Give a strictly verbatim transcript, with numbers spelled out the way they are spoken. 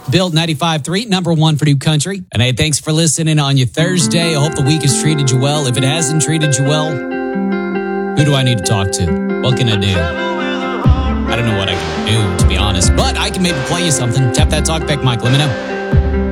Built ninety-five point three, number one for New Country. And hey, thanks for listening on your Thursday. I hope the week has treated you well. If it hasn't treated you well, who do I need to talk to? What can I do? I don't know what I can do, to be honest. But I can maybe play you something. Tap that talk back mic. Let me know.